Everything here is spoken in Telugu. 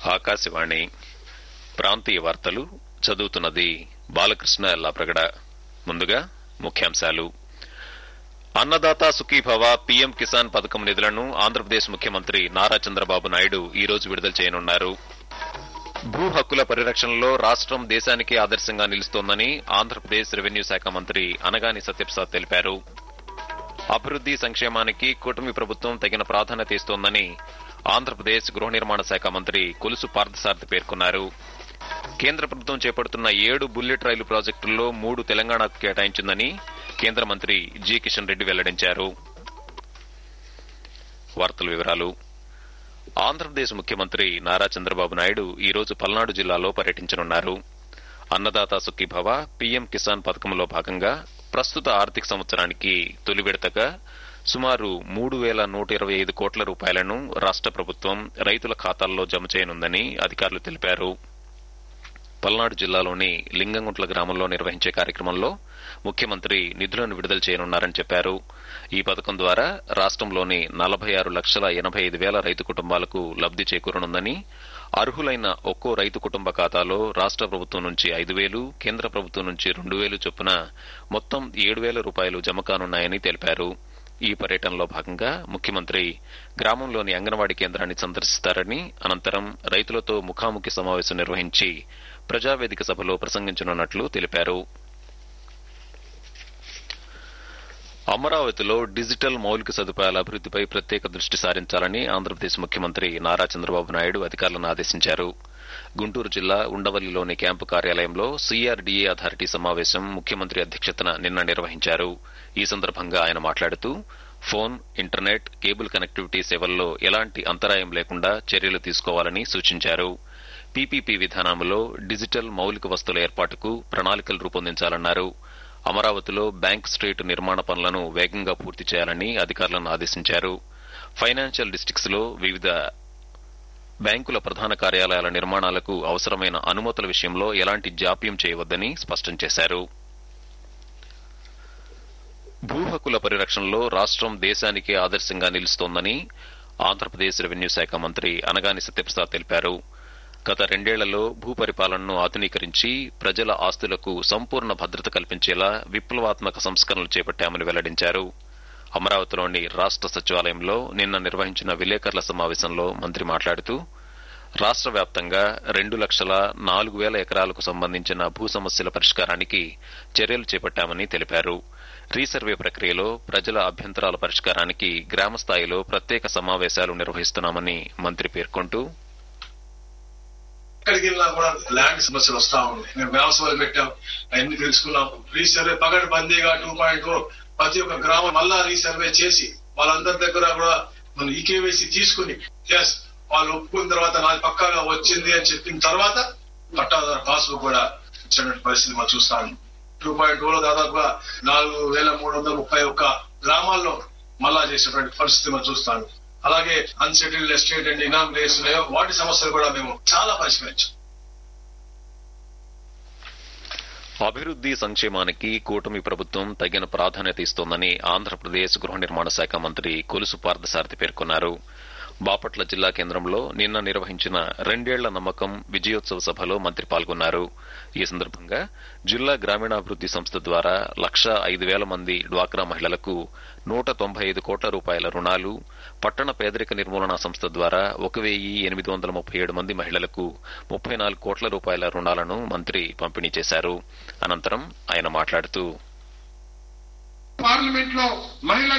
ఆకాశవాణి ప్రాంతీయ వార్తలు చదువుతున్నది బాలకృష్ణ ఎల్లాప్రగడ. ముందుగా ముఖ్యాంశాలు. అన్నదాత సుఖీభవ పీఎం కిసాన్ పథకం నిధులను ఆంధ్రప్రదేశ్ ముఖ్యమంత్రి నారా చంద్రబాబు నాయుడు ఈ రోజు విడుదల చేయనున్నారు. భూ హక్కుల పరిరక్షణలో రాష్టం దేశానికే ఆదర్శంగా నిలుస్తోందని ఆంధ్రప్రదేశ్ రెవెన్యూ శాఖ మంత్రి అనగాని సత్యప్రసాద్ తెలిపారు. అభివృద్ది సంక్షేమానికి కూటమి ప్రభుత్వం తగిన ప్రాధాన్యత ఇస్తోందని ఆంధ్రప్రదేశ్ గృహ నిర్మాణ శాఖ మంత్రి కొలుసు పార్థసారథి పేర్కొన్నారు. కేంద్ర ప్రభుత్వం చేపడుతున్న 7 బుల్లెట్ రైలు ప్రాజెక్టుల్లో 3 తెలంగాణకు కేటాయించిందని కేంద్ర మంత్రి జి కిషన్ రెడ్డి వెల్లడించారు. ఆంధ్రప్రదేశ్ ముఖ్యమంత్రి నారా చంద్రబాబు నాయుడు ఈ రోజు పల్నాడు జిల్లాలో పర్యటించనున్నారు. అన్నదాత సుఖీభవ పీఎం కిసాన్ పథకంలో భాగంగా ప్రస్తుత ఆర్థిక సంవత్సరానికి తొలి విడతగా సుమారు 3,125 కోట్ల రూపాయలను రాష్ట ప్రభుత్వం రైతుల ఖాతాల్లో జమ చేయనుందని అధికారులు తెలిపారు. పల్నాడు జిల్లాలోని లింగంగుంట్ల గ్రామంలో నిర్వహించే కార్యక్రమంలో ముఖ్యమంత్రి నిధులను విడుదల చేయనున్నారని చెప్పారు. ఈ పథకం ద్వారా రాష్టంలోని 46,85,000 రైతు కుటుంబాలకు లబ్ది చేకూరనుందని, అర్హులైన ఒక్కో రైతు కుటుంబ ఖాతాలో రాష్ట ప్రభుత్వం నుంచి 5,000, కేంద్ర ప్రభుత్వం నుంచి 2,000 చొప్పున మొత్తం 7,000 రూపాయలు జమ కానున్నాయని తెలిపారు. ఈ పర్యటనలో భాగంగా ముఖ్యమంత్రి గ్రామంలోని అంగన్వాడీ కేంద్రాన్ని సందర్శిస్తారని, అనంతరం రైతులతో ముఖాముఖి సమావేశం నిర్వహించి ప్రజావేదిక సభలో ప్రసంగించనున్నట్లు తెలిపారు. అమరావతిలో డిజిటల్ మౌలిక సదుపాయాల అభివృద్దిపై ప్రత్యేక దృష్టి సారించాలని ఆంధ్రప్రదేశ్ ముఖ్యమంత్రి నారా చంద్రబాబు నాయుడు అధికారులను ఆదేశించారు. గుంటూరు జిల్లా ఉండవల్లిలోని క్యాంపు కార్యాలయంలో సీఆర్డీఏ అథారిటీ సమావేశం ముఖ్యమంత్రి అధ్యక్షతన నిన్న నిర్వహించారు. ఈ సందర్భంగా ఆయన మాట్లాడుతూ ఫోన్, ఇంటర్నెట్, కేబుల్ కనెక్టివిటీ సేవల్లో ఎలాంటి అంతరాయం లేకుండా చర్యలు తీసుకోవాలని సూచించారు. పీపీపీ విధానంలో డిజిటల్ మౌలిక వస్తువుల ఏర్పాటుకు ప్రణాళికలు రూపొందించాలన్నారు. అమరావతిలో బ్యాంక్ స్ట్రీట్ నిర్మాణ పనులను వేగంగా పూర్తి చేయాలని అధికారులను ఆదేశించారు. ఫైనాన్షియల్ డిస్టిక్స్ లో వివిధ బ్యాంకుల ప్రధాన కార్యాలయాల నిర్మాణాలకు అవసరమైన అనుమతుల విషయంలో ఎలాంటి జాప్యం చేయవద్దని స్పష్టం చేశారు. భూ హక్కుల పరిరక్షణలో రాష్టం దేశానికే ఆదర్శంగా నిలుస్తోందని ఆంధ్రప్రదేశ్ రెవెన్యూ శాఖ మంత్రి అనగాని సత్యప్రసాద్ తెలిపారు. గత 2 ఏళ్లలో భూపరిపాలనను ఆధునీకరించి ప్రజల ఆస్తులకు సంపూర్ణ భద్రత కల్పించేలా విప్లవాత్మక సంస్కరణలు చేపట్టామని వెల్లడించారు. అమరావతిలోని రాష్ట సచివాలయంలో నిన్న నిర్వహించిన విలేకరుల సమావేశంలో మంత్రి మాట్లాడుతూ రాష్ట వ్యాప్తంగా 2,04,000 ఎకరాలకు సంబంధించిన భూ సమస్యల పరిష్కారానికి చర్యలు చేపట్టామని తెలిపారు. రీసర్వే ప్రక్రియలో ప్రజల అభ్యంతరాల పరిష్కారానికి గ్రామ స్థాయిలో ప్రత్యేక సమావేశాలు నిర్వహిస్తున్నామని మంత్రి పేర్కొంటూ ఎక్కడికి వెళ్ళినా కూడా ల్యాండ్ సమస్యలు వస్తా ఉన్నాయి. మేము గ్రామ సభలు పెట్టాం, అన్ని తెలుసుకున్నాం. రీసర్వే పగడ్బందీగా 2.0 ప్రతి ఒక్క గ్రామం మళ్ళా రీసర్వే చేసి వాళ్ళందరి దగ్గర కూడా మనం ఈకేవైసీ తీసుకుని వాళ్ళు ఒప్పుకున్న తర్వాత నాది పక్కాగా వచ్చింది అని చెప్పిన తర్వాత పట్టాదారు పాస్బుక్ కూడా ఇచ్చినటువంటి పరిస్థితి మనం చూస్తాము. 2.0లో దాదాపుగా 4,331 గ్రామాల్లో మళ్ళా చేసేటువంటి పరిస్థితి మనం చూస్తాము. అలాగే అన్సెటిల్డ్ ఎస్టేట్ అండ్ ఇనామినేట్స్ వాటి సమస్యలు కూడా మేము చాలా పరిష్కరించాం. అభివృద్ది సంక్షేమానికి కూటమి ప్రభుత్వం తగిన ప్రాధాన్యత ఇస్తోందని ఆంధ్రప్రదేశ్ గృహ నిర్మాణ శాఖ మంత్రి కొలుసు పార్థసారథి పేర్కొన్నారు. బాపట్ల జిల్లా కేంద్రంలో నిన్న నిర్వహించిన 2 ఏళ్ల నమ్మకం విజయోత్సవ సభలో మంత్రి పాల్గొన్నారు. ఈ సందర్భంగా జిల్లా గ్రామీణాభివృద్ది సంస్థ ద్వారా 1,05,000 మంది డ్వాక్రా మహిళలకు 195 కోట్ల రూపాయల రుణాలు, పట్టణ పేదరిక నిర్మూలన సంస్థ ద్వారా 1,837 మంది మహిళలకు 34 కోట్ల రూపాయల రుణాలను మంత్రి పంపిణీ చేశారు. అనంతరం ఆయన మాట్లాడుతూ పార్లమెంట్ లో మహిళా